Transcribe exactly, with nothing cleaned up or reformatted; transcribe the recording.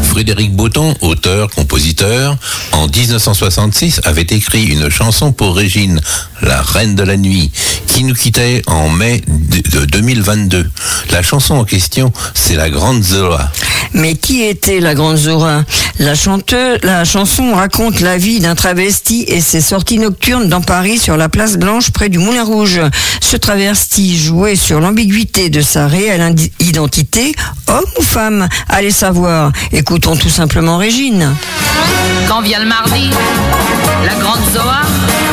Frédéric Botton, auteur, compositeur, en dix-neuf cent soixante-six avait écrit une chanson pour Régine, la reine de la nuit, qui nous quittait en mai de deux mille vingt-deux. La chanson en question, c'est La Grande Zora. Mais qui était la Grande Zora ? La chanteuse, la chanson raconte la vie d'un travesti et ses sorties nocturnes dans Paris sur la place Blanche près du Moulin Rouge. Ce travesti jouait sur l'ambiguïté de sa réelle indi- identité, homme ou femme ? Allez savoir. Écoutons tout simplement Régine. Quand vient le mardi, la Grande Zora